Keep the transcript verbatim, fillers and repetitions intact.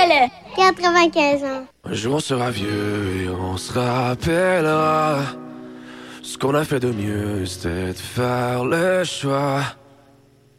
Noël. quatre-vingt-quinze ans. Un jour on sera vieux et on se rappellera. Ce qu'on a fait de mieux, c'était de faire le choix